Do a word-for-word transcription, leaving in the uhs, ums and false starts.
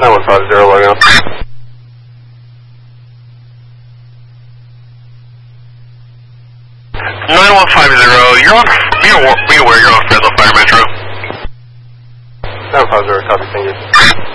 nine one five zero, logging on. nine one five zero, you're on, be aware, be aware you're on Fresno Fire Metro. nine one five zero, copy, thank you.